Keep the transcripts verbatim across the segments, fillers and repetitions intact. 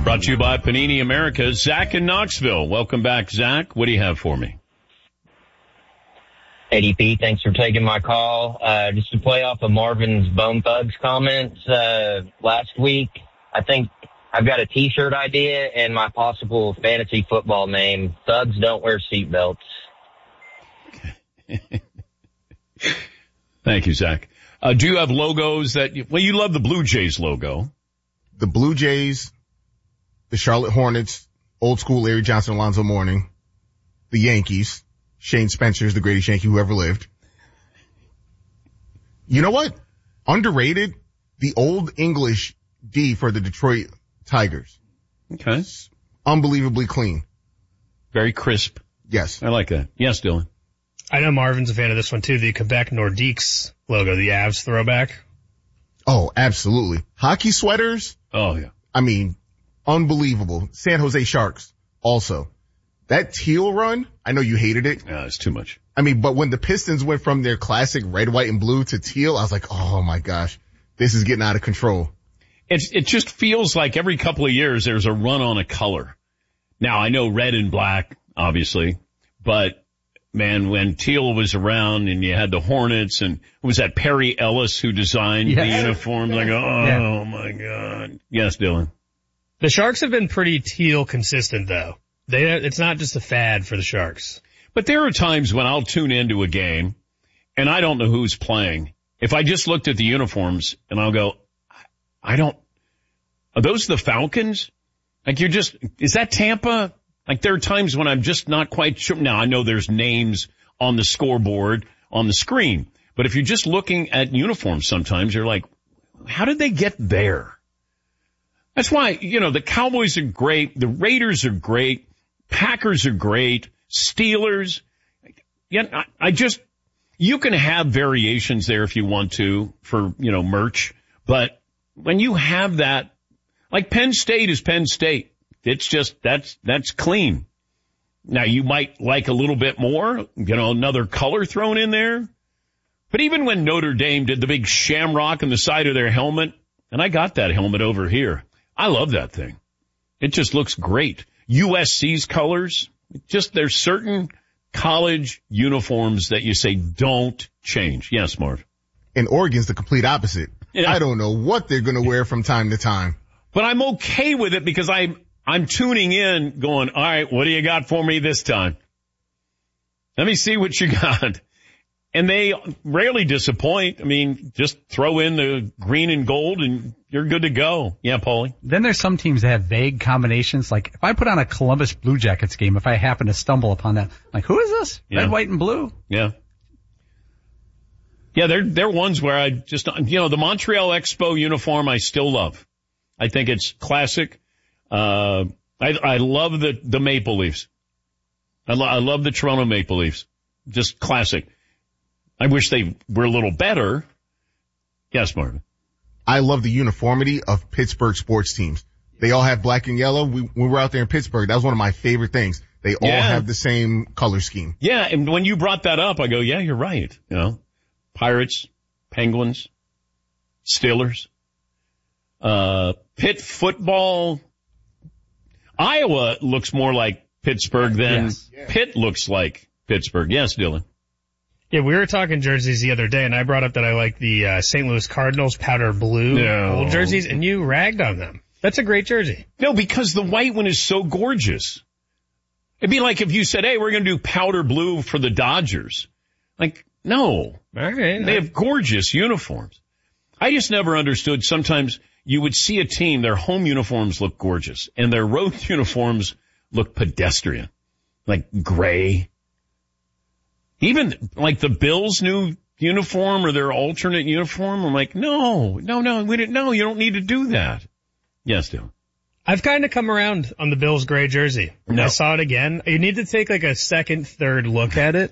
Brought to you by Panini America. Zach in Knoxville. Welcome back, Zach. What do you have for me? A D P, thanks for taking my call. Uh, just to play off of Marvin's Bone Thugs comments uh, last week, I think I've got a T-shirt idea and my possible fantasy football name, Thugs Don't Wear Seatbelts. Thank you, Zach. Uh, do you have logos that, you, well, you love the Blue Jays logo. The Blue Jays, the Charlotte Hornets, old school Larry Johnson, Alonzo Mourning, the Yankees, Shane Spencer's the greatest Yankee who ever lived. You know what? Underrated, the Old English D for the Detroit Tigers. Okay. It's unbelievably clean. Very crisp. Yes. I like that. Yes, Dylan. I know Marvin's a fan of this one too, the Quebec Nordiques logo, the Avs throwback. Oh, absolutely. Hockey sweaters. Oh, yeah. I mean, unbelievable. San Jose Sharks also. That teal run, I know you hated it. Yeah, it's too much. I mean, but when the Pistons went from their classic red, white, and blue to teal, I was like, oh my gosh, this is getting out of control. It's, it just feels like every couple of years there's a run on a color. Now, I know red and black, obviously, but man, when teal was around and you had the Hornets and was that Perry Ellis who designed yes. the uniforms? Like, oh yeah. my God. Yes, Dylan. The Sharks have been pretty teal consistent though. They, it's not just a fad for the Sharks. But there are times when I'll tune into a game and I don't know who's playing. If I just looked at the uniforms and I'll go, I don't, are those the Falcons? Like you're just, is that Tampa? Like there are times when I'm just not quite sure. Now I know there's names on the scoreboard on the screen, but if you're just looking at uniforms sometimes you're like, how did they get there? That's why, you know, the Cowboys are great. The Raiders are great. Packers are great. Steelers. Yeah, I, I just, you can have variations there if you want to for, you know, merch, but when you have that, like Penn State is Penn State. It's just, that's, that's clean. Now you might like a little bit more, you know, another color thrown in there. But even when Notre Dame did the big shamrock on the side of their helmet, and I got that helmet over here. I love that thing. It just looks great. U S C's colors, just there's certain college uniforms that you say don't change. Yes, Marv. And Oregon's the complete opposite. Yeah. I don't know what they're going to wear from time to time. But I'm okay with it because I'm, I'm tuning in going, all right, what do you got for me this time? Let me see what you got. And they rarely disappoint. I mean, just throw in the green and gold and you're good to go. Yeah, Paulie. Then there's some teams that have vague combinations. Like if I put on a Columbus Blue Jackets game, if I happen to stumble upon that, like who is this? Yeah. Red, white, and blue? Yeah. Yeah, they're, they're ones where I just, you know, the Montreal Expo uniform I still love. I think it's classic. Uh, I, I love the, the Maple Leafs. I, lo- I love the Toronto Maple Leafs. Just classic. I wish they were a little better. Yes, Marvin. I love the uniformity of Pittsburgh sports teams. They all have black and yellow. We, we were out there in Pittsburgh. That was one of my favorite things. They all yeah. have the same color scheme. Yeah, and when you brought that up, I go, yeah, you're right. You know, Pirates, Penguins, Steelers, uh, Pitt football. Iowa looks more like Pittsburgh than yes. Pitt looks like Pittsburgh. Yes, Dylan. Yeah, we were talking jerseys the other day, and I brought up that I like the uh, Saint Louis Cardinals powder blue no. old jerseys, and you ragged on them. That's a great jersey. No, because the white one is so gorgeous. It'd be like if you said, hey, we're going to do powder blue for the Dodgers. Like, no. All right. They have gorgeous uniforms. I just never understood. Sometimes you would see a team, their home uniforms look gorgeous, and their road uniforms look pedestrian, like gray. Even like the Bills' new uniform or their alternate uniform, I'm like, no, no, no, we didn't, no, you don't need to do that. Yes, Dylan. I've kind of come around on the Bills' gray jersey. No. I saw it again. You need to take like a second, third look at it.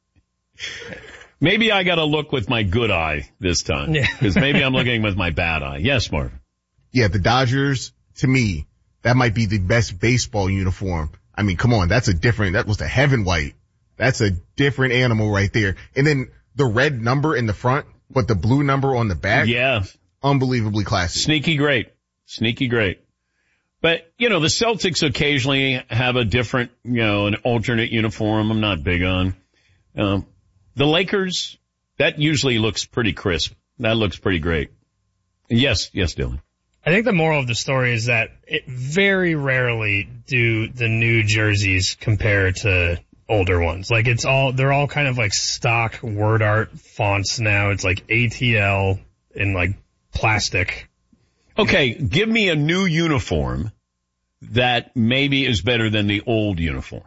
Maybe I got to look with my good eye this time. Yeah. Because maybe I'm looking with my bad eye. Yes, Marv. Yeah, the Dodgers, to me, that might be the best baseball uniform. I mean, come on, that's a different, that was the heaven white. That's a different animal right there. And then the red number in the front, but the blue number on the back. Yeah. Unbelievably classy. Sneaky great. Sneaky great. But, you know, the Celtics occasionally have a different, you know, an alternate uniform I'm not big on. Um, the Lakers, that usually looks pretty crisp. That looks pretty great. Yes, yes, Dylan. I think the moral of the story is that it very rarely do the new jerseys compare to older ones. Like it's all, they're all kind of like stock word art fonts now. It's like A T L in like plastic. Okay, give me a new uniform that maybe is better than the old uniform.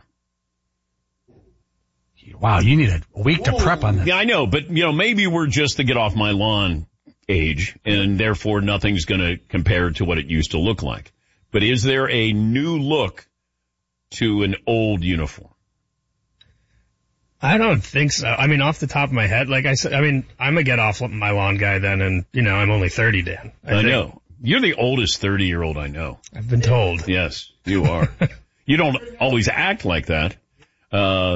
Wow, you need a week to prep on this. Yeah, I know, but you know, maybe we're just the get off my lawn age, and therefore nothing's going to compare to what it used to look like. But is there a new look to an old uniform? I don't think so. I mean, off the top of my head, like I said, I mean, I'm a get off my lawn guy then, and you know, I'm only thirty, Dan. I, I know. You're the oldest thirty-year-old I know. I've been told. Yes, you are. You don't always act like that. Uh,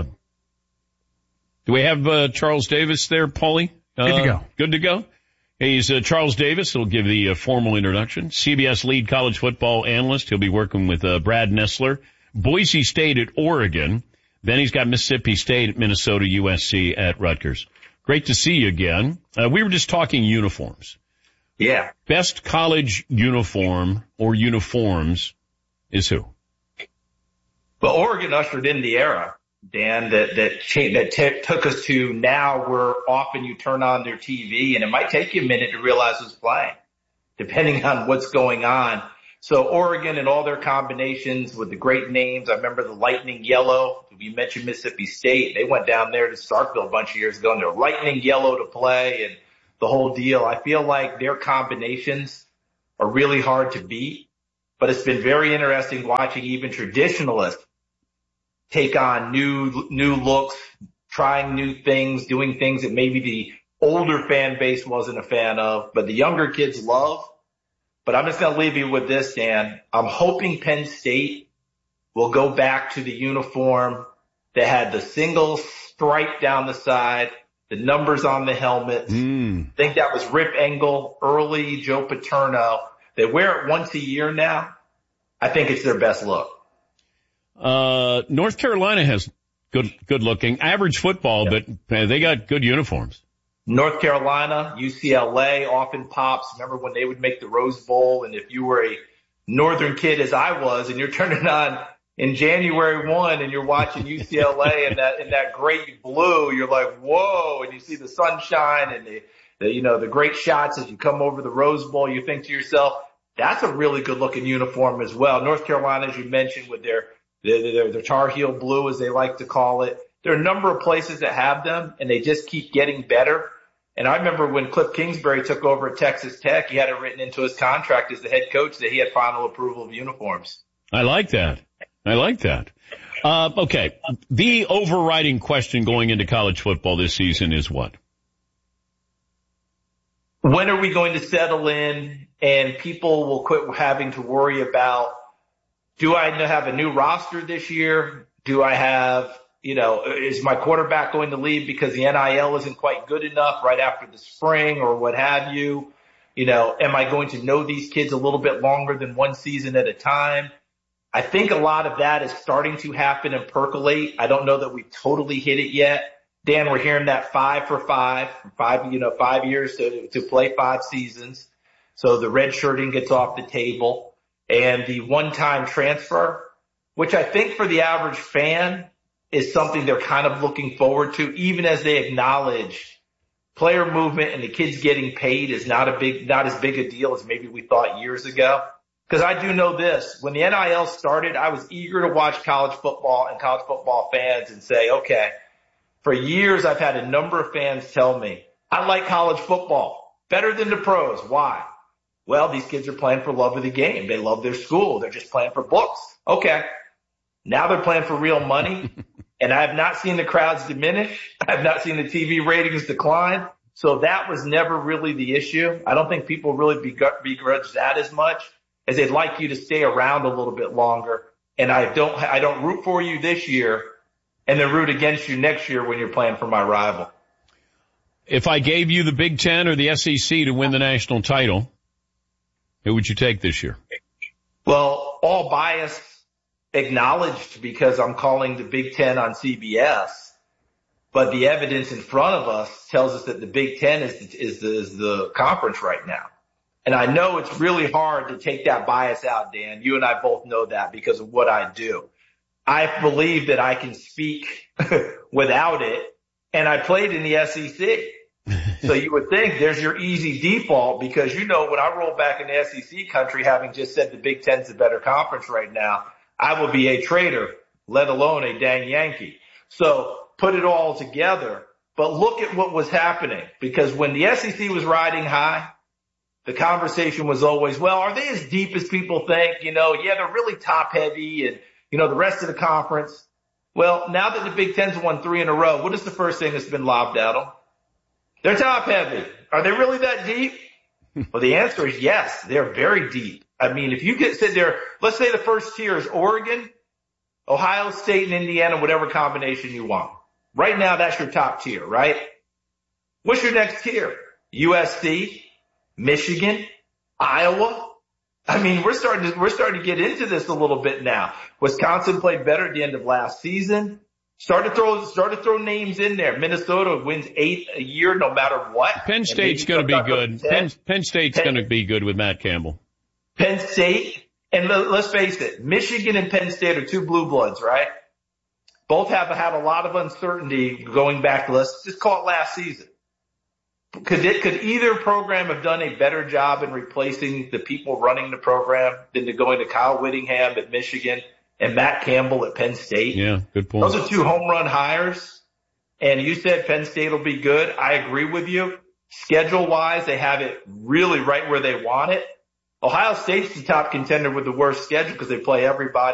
do we have uh, Charles Davis there, Paulie? Uh, good to go. Good to go? He's uh, Charles Davis. He'll give the uh, formal introduction. C B S lead college football analyst. He'll be working with uh, Brad Nessler. Boise State at Oregon. Then he's got Mississippi State at Minnesota, U S C at Rutgers. Great to see you again. Uh, we were just talking uniforms. Yeah. Best college uniform or uniforms is who? Well, Oregon ushered in the era, Dan, that that cha- that t- took us to now where often you turn on their T V and it might take you a minute to realize who's playing, depending on what's going on. So Oregon and all their combinations with the great names. I remember the lightning yellow. You mentioned Mississippi State. They went down there to Starkville a bunch of years ago and they're lightning yellow to play and the whole deal. I feel like their combinations are really hard to beat, but it's been very interesting watching even traditionalists take on new, new looks, trying new things, doing things that maybe the older fan base wasn't a fan of, but the younger kids love. But I'm just going to leave you with this, Dan. I'm hoping Penn State will go back to the uniform that had the single stripe down the side, the numbers on the helmet. Mm. I think that was Rip Engel, early Joe Paterno. They wear it once a year now. I think it's their best look. Uh, North Carolina has good, good looking, average football, yep. but uh, they got good uniforms. North Carolina, U C L A often pops. Remember when they would make the Rose Bowl, and if you were a northern kid as I was, and you're turning on in January first and you're watching U C L A and that in that great blue, you're like, whoa, and you see the sunshine and the, the you know the great shots as you come over the Rose Bowl. You think to yourself, that's a really good looking uniform as well. North Carolina, as you mentioned, with their their, their, their Tar Heel blue, as they like to call it. There are a number of places that have them, and they just keep getting better. And I remember when Cliff Kingsbury took over at Texas Tech, he had it written into his contract as the head coach that he had final approval of uniforms. I like that. I like that. Uh, okay. The overriding question going into college football this season is what? When are we going to settle in and people will quit having to worry about, do I have a new roster this year? Do I have, you know, is my quarterback going to leave because the N I L isn't quite good enough right after the spring or what have you? You know, am I going to know these kids a little bit longer than one season at a time? I think a lot of that is starting to happen and percolate. I don't know that we've totally hit it yet. Dan, we're hearing that five for five, five, you know, five years to, to play five seasons. So the red shirting gets off the table and the one-time transfer, which I think for the average fan is something they're kind of looking forward to, even as they acknowledge player movement and the kids getting paid is not a big, not as big a deal as maybe we thought years ago. Because I do know this, when the N I L started, I was eager to watch college football and college football fans and say, okay, for years I've had a number of fans tell me, I like college football better than the pros. Why? Well, these kids are playing for love of the game. They love their school. They're just playing for books. Okay. Now they're playing for real money. And I have not seen the crowds diminish. I have not seen the T V ratings decline. So that was never really the issue. I don't think people really begrudge that as much as they'd like you to stay around a little bit longer. And I don't, I don't root for you this year and then root against you next year when you're playing for my rival. If I gave you the Big Ten or the S E C to win the national title, who would you take this year? Well, all bias acknowledged because I'm calling the Big Ten on C B S, but the evidence in front of us tells us that the Big Ten is the, is the, is the conference right now. And I know it's really hard to take that bias out, Dan. You and I both know that because of what I do. I believe that I can speak without it, and I played in the S E C. So you would think there's your easy default because, you know, when I roll back in the S E C country, having just said the Big Ten's a better conference right now, I will be a traitor, let alone a dang Yankee. So put it all together, but look at what was happening, because when the S E C was riding high, the conversation was always, well, are they as deep as people think? You know, yeah, they're really top heavy and, you know, the rest of the conference. Well, now that the Big Ten's won three in a row, what is the first thing that's been lobbed at them? They're top heavy. Are they really that deep? Well, the answer is yes, they're very deep. I mean, if you get sit there, let's say the first tier is Oregon, Ohio State, and Indiana, whatever combination you want. Right now, that's your top tier, right? What's your next tier? U S C, Michigan, Iowa. I mean, we're starting to, we're starting to get into this a little bit now. Wisconsin played better at the end of last season. Start to throw, start to throw names in there. Minnesota wins eight a year no matter what. Penn State's going to be good. Penn, Penn State's going to be good with Matt Campbell. Penn State, and let's face it, Michigan and Penn State are two blue bloods, right? Both have had a lot of uncertainty going back, let's just call it last season. Could it, could either program have done a better job in replacing the people running the program than to going to Kyle Whittingham at Michigan and Matt Campbell at Penn State? Yeah, good point. Those are two home run hires. And you said Penn State will be good. I agree with you. Schedule wise, they have it really right where they want it. Ohio State's the top contender with the worst schedule because they play everybody